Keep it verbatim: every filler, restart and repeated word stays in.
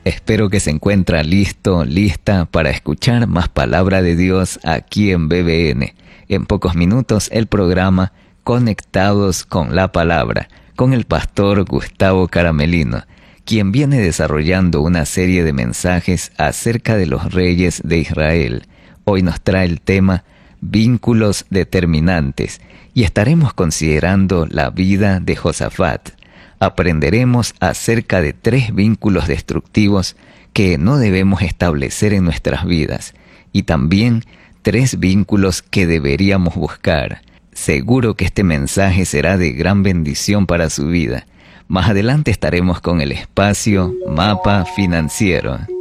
Espero que se encuentra listo, lista para escuchar más palabra de Dios aquí en B B N. En pocos minutos el programa Conectados con la Palabra, con el pastor Gustavo Caramelino, quien viene desarrollando una serie de mensajes acerca de los reyes de Israel. Hoy nos trae el tema Vínculos determinantes y estaremos considerando la vida de Josafat. Aprenderemos acerca de tres vínculos destructivos que no debemos establecer en nuestras vidas y también tres vínculos que deberíamos buscar. Seguro que este mensaje será de gran bendición para su vida. Más adelante estaremos con el espacio Mapa Financiero.